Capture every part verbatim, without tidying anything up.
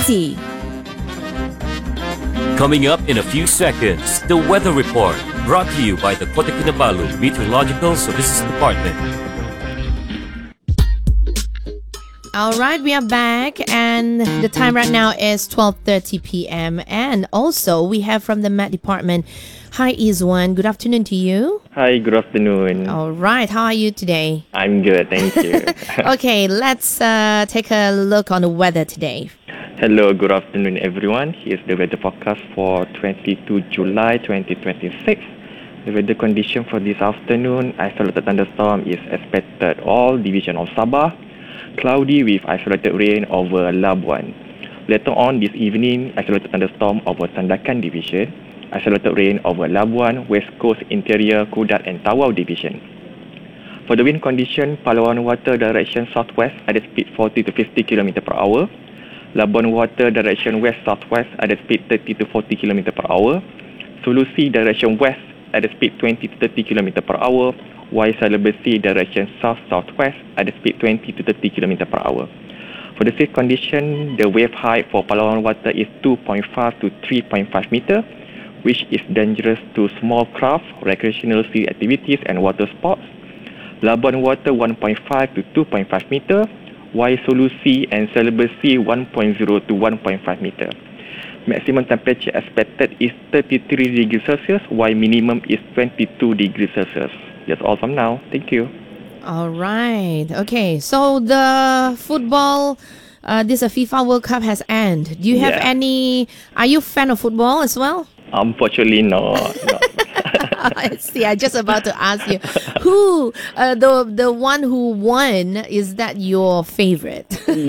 easy. Coming up in a few seconds, the weather report brought to you by the Kota Kinabalu Meteorological Services Department. All right, we are back, and the time right now is twelve thirty p.m. And also, we have from the Met Department. Hi, Izwan. Good afternoon to you. Hi, good afternoon. All right, how are you today? I'm good, thank you. Okay, let's uh, take a look on the weather today. Hello, good afternoon, everyone. Here's the weather forecast for twenty-second July twenty twenty-six. The weather condition for this afternoon, isolated thunderstorm is expected all division of Sabah. Cloudy with isolated rain over Labuan. Later on this evening, isolated thunderstorm over Sandakan Division, isolated rain over Labuan, West Coast Interior, Kudat and Tawau Division. For the wind condition, Palawan Water direction southwest at a speed forty to fifty kilometers per hour. Labuan Water direction west-southwest at a speed thirty to forty kilometers per hour. Sulusi direction west at a speed twenty to thirty kilometers per hour. While Celebesi direction south-southwest at a speed twenty to thirty kilometers per hour. For the safe condition, the wave height for Palawan Water is two point five to three point five meter, which is dangerous to small craft, recreational sea activities and water sports. Labuan Water one point five to two point five meter, while Sulusi and Celebesi one point zero to one point five meter. Maximum temperature expected is thirty-three degrees Celsius, while minimum is twenty-two degrees Celsius. That's all from now. Thank you. All right. Okay, so the football, uh, this uh, FIFA World Cup has ended. Do you have Yeah. any, are you a fan of football as well? Unfortunately, no. no. I see. I just about to ask you, who uh, the the one who won, is that your favorite?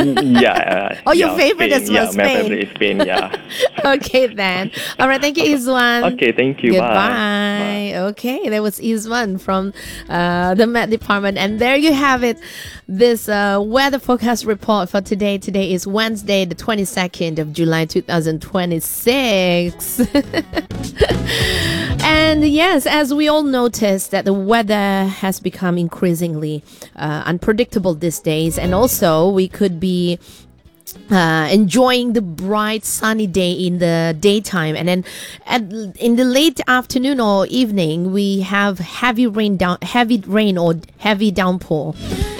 yeah. Uh, Oh, your yeah, favorite Spain. as well, Yeah, my Spain. favorite is Spain, yeah. Okay then. All right. Thank you, Izwan. Okay, thank you. Goodbye. Bye. Okay, that was Izwan from uh, the Met Department, and there you have it. This uh, weather forecast report for today. Today is Wednesday, the twenty-second of July, two thousand twenty-six. And yes, as we all notice that the weather has become increasingly uh, unpredictable these days, and also we could be uh, enjoying the bright sunny day in the daytime, and then at, in the late afternoon or evening we have heavy rain down heavy rain or heavy downpour,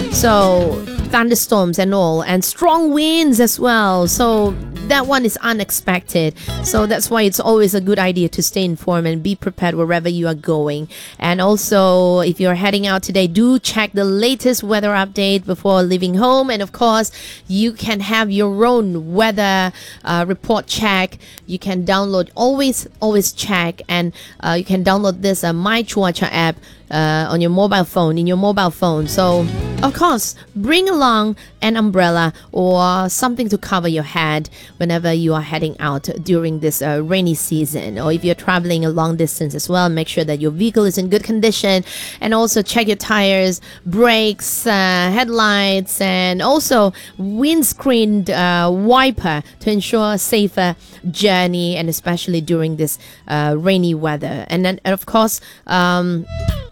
so thunderstorms and all, and strong winds as well. So that one is unexpected. So that's why it's always a good idea to stay informed and be prepared wherever you are going. And also, if you're heading out today, do check the latest weather update before leaving home. And of course, you can have your own weather uh, report check. You can download, always, always check. And uh, you can download this uh, My Cuaca app Uh, on your mobile phone, in your mobile phone. So, of course, bring along an umbrella or something to cover your head whenever you are heading out during this uh, rainy season. Or if you're traveling a long distance as well, make sure that your vehicle is in good condition, and also check your tires, brakes, uh, headlights, and also windscreen uh, wiper to ensure a safer journey, and especially during this uh, rainy weather. And then, of course, um,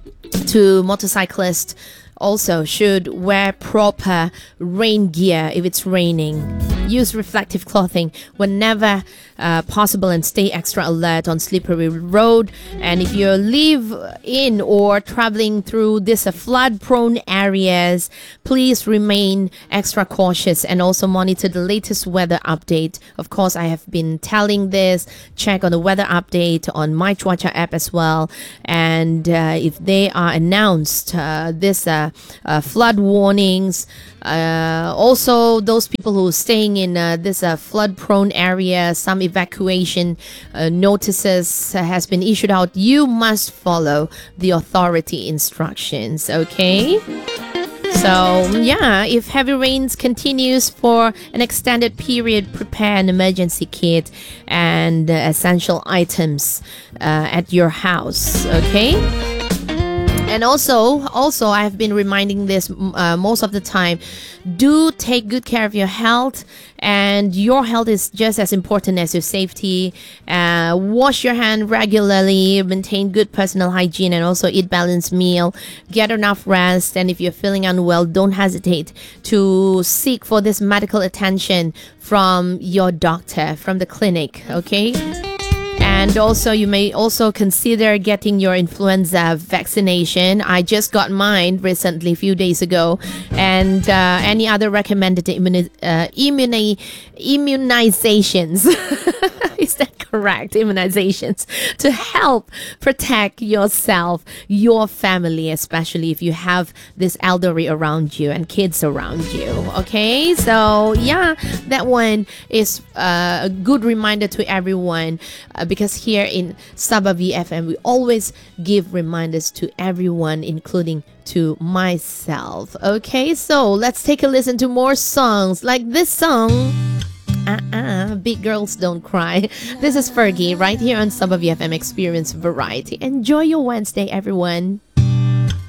to motorcyclists, also should wear proper rain gear if it's raining. Use reflective clothing whenever uh, possible, and stay extra alert on slippery road. And if you live in or traveling through these uh, flood-prone areas, please remain extra cautious and also monitor the latest weather update. Of course, I have been telling this. Check on the weather update on My Cuaca app as well. And uh, if they are announced, uh, this uh, uh, flood warnings. Uh, also, those people who are staying in uh, this uh, flood-prone area, some evacuation uh, notices uh, has been issued out. You must follow the authority instructions, okay? So, yeah, if heavy rains continues for an extended period, prepare an emergency kit and uh, essential items uh, at your house, okay? And also, also, I've been reminding this uh, most of the time. Do take good care of your health, and your health is just as important as your safety. Uh, wash your hand regularly, maintain good personal hygiene, and also eat balanced meal. Get enough rest, and if you're feeling unwell, don't hesitate to seek for this medical attention from your doctor, from the clinic. Okay. And also, you may also consider getting your influenza vaccination. I just got mine recently, a few days ago. And uh, any other recommended immuni- uh, immuni- immunizations. Is that correct? Immunizations to help protect yourself, your family, especially if you have this elderly around you and kids around you. Okay, so yeah, that one is uh, a good reminder to everyone uh, because here in Sabah V F M, we always give reminders to everyone, including to myself. Okay, so let's take a listen to more songs like this song. Uh-uh, Big Girls Don't Cry. This is Fergie right here on Sabah V F M Experience Variety. Enjoy your Wednesday, everyone.